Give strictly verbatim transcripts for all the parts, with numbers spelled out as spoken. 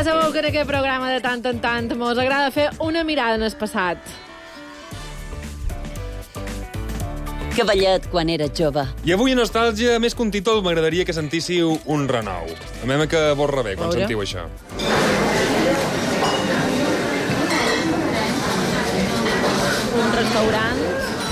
Ja sabeu que en aquest programa de tant en tant mos agrada fer una mirada en el passat. Cavallet quan era jove. I avui a Nostàlgia, més que un títol, m'agradaria que sentíssiu un renou. A mi que vos rebé quan Veure. sentiu això. Un restaurant.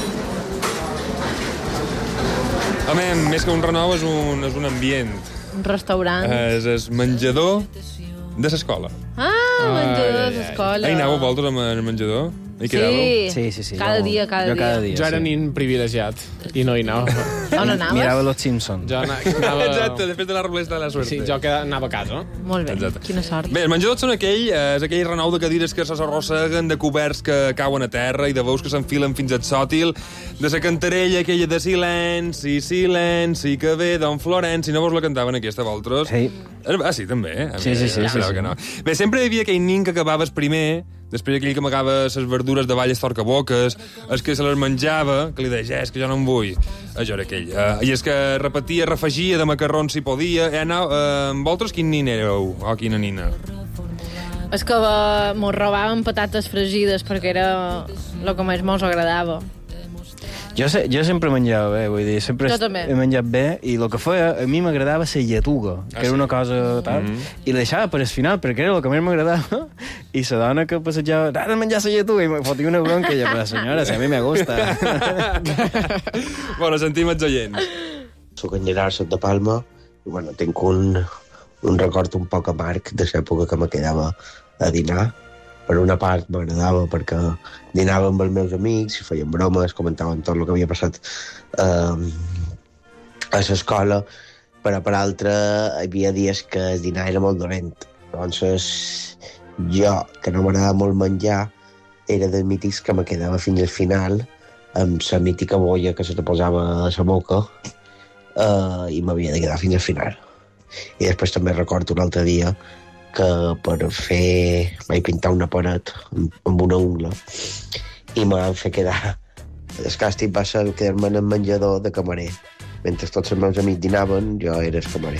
A mi, més que un renou, és un, és un ambient. Un restaurant. És el menjador de l'escola. Ah, menjador de l'escola. Ahir anàveu vosaltres amb el menjador? Hi quedàveu? Sí. Sí, sí, sí. Cada jo, dia, cada jo dia. cada dia. Jo era sí. nin privilegiat i no hi anava. On anaves? Mirava Los Simpsons. Jo ana- anava... Exacte, després de la rouleta de la suerte. Sí, jo queda- anava a casa. Molt bé, Exacte. quina sort. Bé, els menjadors són aquell, eh, és aquell renou de cadires que s'arrosseguen, de coberts que cauen a terra i de veus que s'enfilen fins al sòtil, de la cantarella aquella de silenci, silenci, que ve d'on Florenci. No vos la cantaven aquesta, vosaltres? Sí. Ah, sí, també, eh? A Sí, mi, sí, sí, em sí, semblava sí. que no. Bé, sempre hi havia aquell nin que acabaves primer, després aquell que amagava les verdures de valles torcaboques, el que se les menjava, que li deia, eh, és que jo no en vull. Això era aquell. Uh, I és que repetia, refegia de macarrons si podia. Eh, anau, uh, vosaltres quin nin éreu? O quina nina? És que eh, mos robaven patates fregides perquè era el que més mos agradava. Jo, se, jo sempre menjava bé, vull dir, sempre Jo també. he menjat bé, i el que feia, a mi m'agradava la lletuga, que Ah, era sí? una cosa tal, Mhm. i la deixava per al final, perquè era el que més m'agradava, i la dona que passejava, has de menjar la lletuga, i me fotia una bronca, i jo, però senyora, si a mi me gusta. Bueno, sentim els oients. Soc en Gerard, soc de Palma, i bueno, tinc un, un record un poc amarg de l'època que me quedava a dinar. Per una part m'agradava perquè dinava amb els meus amics i feien bromes, comentaven tot el que havia passat eh, a l'escola, però per altra hi havia dies que el dinar era molt dolent. Llavors jo, que no m'agradava molt menjar, era dels mítics que me quedava fins al final amb la mítica bolla que se te posava a la boca uh, i m'havia de quedar fins al final. I després també recordo un altre dia que per fer... vaig pintar una paret amb, amb una ungla i me van fer quedar... El càstig va ser quedar-me en el menjador de camarer. Mentre tots els meus amics dinaven, jo era el camarer.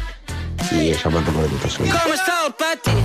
I això me'n recordo tota la vida. Com està el pati?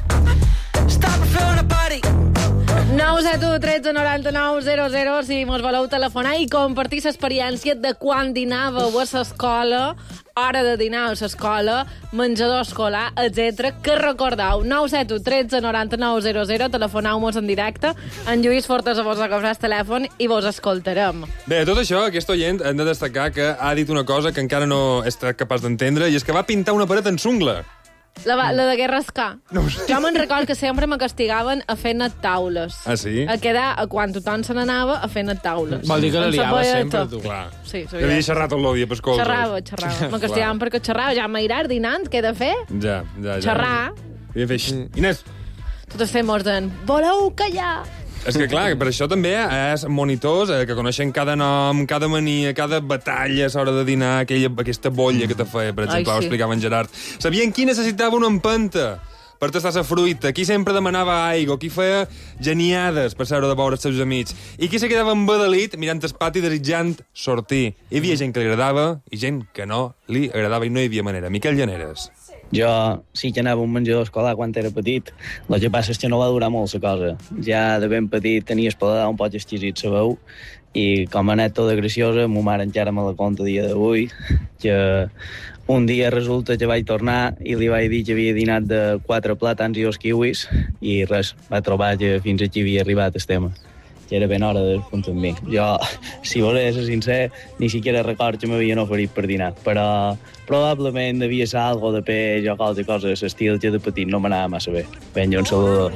Està per fer una party. nou set u tretze noranta-nou zero zero si mos voleu telefonar i compartir l'experiència de quan dinàveu a l'escola, hora de dinar a l'escola, menjador escolar, etcètera. Que recordeu? nou set u tretze noranta-nou zero zero, telefoneu-mos en directe. En Lluís Fortes vos agafarà el telèfon i vos escoltarem. Bé, tot això, aquest oient, hem de destacar que ha dit una cosa que encara no està capaç d'entendre, i és que va pintar una paret en sungla. La, va- la de què rascar. No jo me'n record que sempre me castigaven a fer net taules. Ah, sí? A quedar, a quan tothom se n'anava, a fer net taules. Vol dir que la Amb liava cebolleta. sempre, tu. Clar. Sí, Que havia xerrat tot el dia per colzes. Xerrava, xerrava. Me castigaven perquè xerrava. Ja m'airar dinant, què he de fer? Ja, ja, ja. Xerrar. I fer... Mm. Inés, Totes fem orden. Voleu callar? és que clar, per això també és monitors eh, que coneixen cada nom, cada mania, cada batalla a l'hora de dinar, aquella, aquesta bolla que te feia, per exemple, Ai, ho sí. explicava en Gerard. Sabien qui necessitava una empenta per tastar la fruita, qui sempre demanava aigua, qui feia geniades per seure de veure els seus amics, i qui se quedava embadalit mirant el pati desitjant sortir. Hi havia gent que li agradava i gent que no li agradava i no hi havia manera. Miquel Llaneres. Jo sí que anava a un menjador escolar quan era petit. El que passa és que no va durar molt la cosa. Ja de ben petit tenia el paladar un poc exquisit, sabeu? I com a anècdota graciosa, ma mare encara me la conta a dia d'avui, que un dia resulta que vaig tornar i li vaig dir que havia dinat de quatre plàtans i dos kiwis i res, va trobar que fins aquí havia arribat el tema. Que era ben hora de punto amb mi. Jo, si volés ser sincer, ni siquiera record que m'havien oferit per dinar, però probablement devia ser algo de peix o qualsevol cosa de l'estil que de petit no m'anava massa bé. Vinga, un saludador.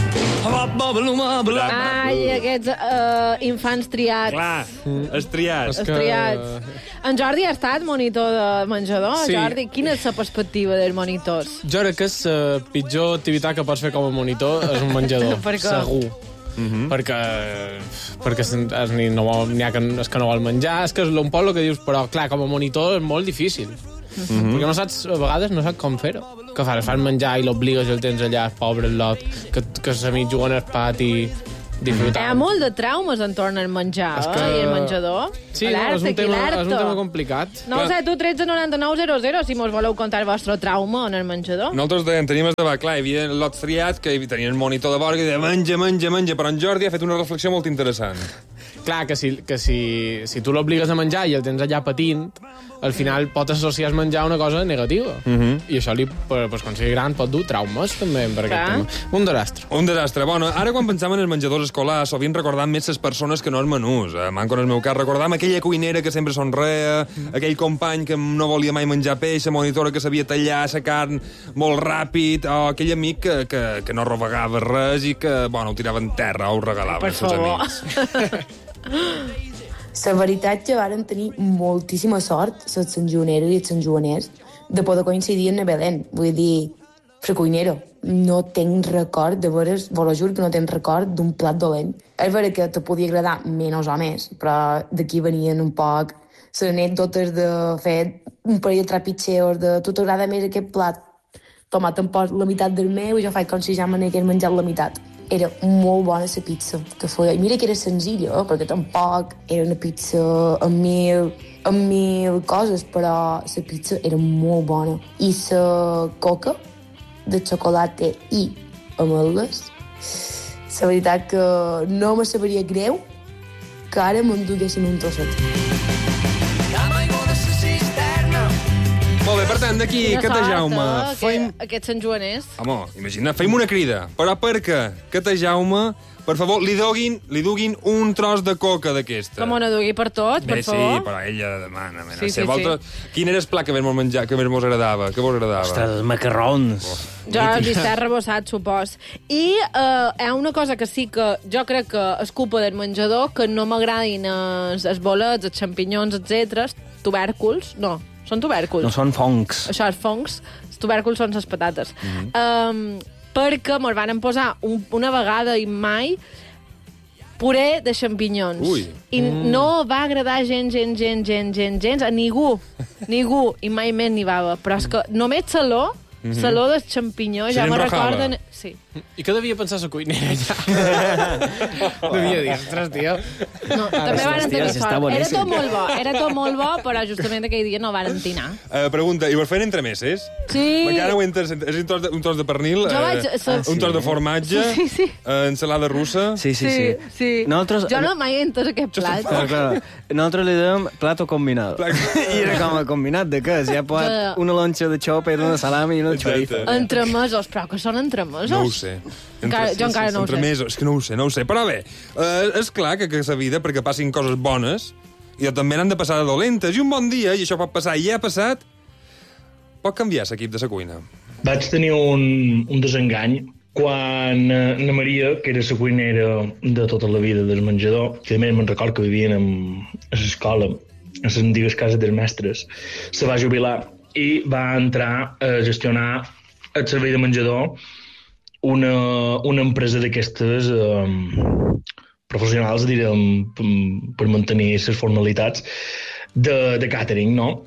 Ai, aquests uh, infants triats. Clar, els triats. Els triats. En Jordi ha estat monitor de menjador? Sí. Jordi, quina és la perspectiva dels monitors? Jo crec que la pitjor activitat que pots fer com a monitor és un menjador. Per què? Segur. Mm -hmm. perquè perquè es, es, ni no vol, n'hi ha que, és que no vol menjar, és que és un poc el que dius, però clar, com a monitor és molt difícil. Mm -hmm. Perquè no saps, a vegades no saps com fer-ho. Que fas, fas menjar i l'obligues i el tens allà, pobre el lot, que, que els amics juguen al pati. disfrutant. Hi ha molt de traumes entorn al menjar, És eh? que- I el menjador. Sí, no, Alerta, és, un aquí, tema, alerta. és un tema complicat. nou set u tretze noranta-nou zero zero si mos voleu contar el vostre trauma en el menjador. Nosaltres deien, teníem el debat, clar, hi havia lots triats que hi tenien el monitor de vora que deia menja, menja, menja, però en Jordi ha fet una reflexió molt interessant. Clar, que si, que si, si tu l'obligues a menjar i el tens allà patint, al final pot associar el menjar a una cosa negativa. Uh -huh. I això, li, per, per quan sigui gran, pot dur traumes, també, per aquest Clar. tema. Un desastre. Un desastre. Bueno, ara quan pensam en els menjadors escolars, sovint recordam més les persones que no els menús. Eh, manco en el meu cas, recordam aquella cuinera que sempre somreia, aquell company que no volia mai menjar peix, la monitora que sabia tallar la carn molt ràpid, o aquell amic que, que, que no rovegava res i que, bueno, ho tirava en terra o ho regalava Per als seus favor. amics. La veritat que varen tenir moltíssima sort, els santjoaneros i els santjoaners, de poder coincidir en Belén. Vull dir, frecuinero, no tenc record de veres, vos ho juro que no tenc record d'un plat dolent. És vera que te podia agradar menys o més, però d'aquí venien un poc les anècdotes de fer un parell de trapitxeos de tu t'agrada més aquest plat, toma, te'n pots la meitat del meu i jo faig com si ja me n'hagués menjat la meitat. Era molt bona la pizza que feia. I mira que era senzilla, eh? Perquè tampoc era una pizza amb mil, amb mil coses, però la pizza era molt bona. I la coca de xocolata i ametlles, la veritat que no me sabria greu que ara m'enduguessin un trosset. Molt bé, per tant, d'aquí, Quina Cata sort, Jaume, eh, que feim... Aquests santjoaners. Home, imagina, feim una crida. Però per què? Cata Jaume, per favor, li duguin, li duguin un tros de coca d'aquesta. Com no dugui per tot, per Bé, sí, favor. però ella demana. Sí, sí, Vosaltres... Quin era el plat que més mos menjar, que més mos agradava? Què vos agradava? Ostres, els macarrons. Jo he vist rebossat, supos. I eh, hi ha una cosa que sí que jo crec que és culpa del menjador, que no m'agradin els, els bolets, els xampinyons, etcètera, tubèrculs, no, són tubèrculs. No són fongs. Això, els fongs, els tubèrculs són les patates. Mm -hmm. um, perquè me'l van posar un, una vegada i mai puré de xampinyons. Ui. I mm. no va agradar gens, gens, gens, gens, gens, gens a ningú. Ningú. I mai més n'hi va. Però és que només saló, mm -hmm. saló de xampinyó, ja Serien me rojava. recorden... Sí. I què devia pensar la cuinera allà? Devia dir, ostres, tio. No, també van hòstia, tenir si sort. està Era boníssim. tot molt bo, era tot molt bo, però justament aquell dia no van entinar. Uh, pregunta, i vos feien entremeses? Sí. Encara ho entes, és un tros de, un tros de pernil, Jo vaig- eh, so- un tros de formatge, Sí, sí, sí. Uh, ensalada russa... Sí, sí, sí. sí. Nosaltres... Jo no mai he entès aquest plat. Clar, clar. Nosaltres li dèiem plato combinado. I era com a combinat de què? Si ha posat De- una lonxa de xopa i una salami i una xorifa. Entremesos, però que són entremesos? No ho sé. Encara, jo encara no ho sé. Entremesos, és que no ho sé, no ho sé. Però bé, eh, és clar que, que la vida, perquè passin coses bones, i també n'han de passar de dolentes. I un bon dia, i això pot passar, i ja ha passat, pot canviar l'equip de la cuina. Vaig tenir un, un desengany quan eh, na Maria, que era la cuinera de tota la vida del menjador, que a més me'n record que vivien en, a l'escola, a les antigues cases dels mestres, se va jubilar i va entrar a gestionar el servei de menjador una, una empresa d'aquestes eh, professionals, direm, per mantenir les formalitats de, de catering, no?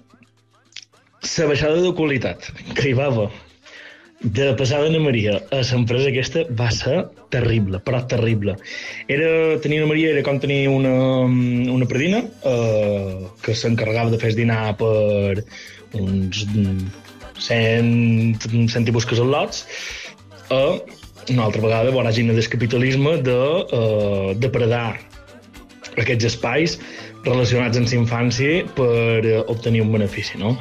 La baixada de qualitat que hi va haver de passar d'Anna Maria a l'empresa aquesta va ser terrible, però terrible. Era, tenir Anna Maria era com tenir una, una predina eh, que s'encarregava de fer el dinar per uns cent, cent i busques al·lots, a una altra vegada voràgina del capitalisme de eh, depredar aquests espais relacionats amb la infància per eh, obtenir un benefici, no?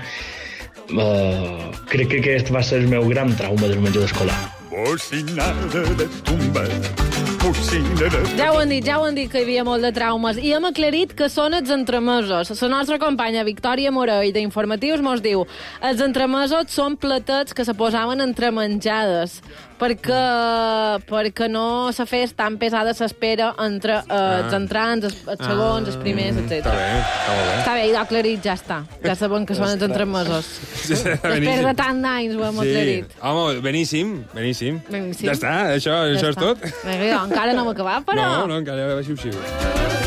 Uh, crec que aquest va ser el meu gran trauma del menjador escolar. Bocinada de tumba, bocinada... Ja ho han dit, ja ho han dit que hi havia molt de traumes. I hem aclarit que són els entremesos. La nostra companya Victòria Morell d'Informatius mos diu els entremesos són platets que se posaven entre menjades perquè, perquè no se fes tan pesada l'espera entre eh, els entrants, els, els segons, els primers, etcètera. Està bé, està molt bé. Està bé, i aclarit, ja està. Ja sabem que són els entremesos. Després de tant d'anys ho hem aclarit. Sí. Home, beníssim, beníssim. Beníssim. Ja està, això, Ja això està. és tot. Vinga, encara no hem acabat, però... No, no, encara va xiu-xiu.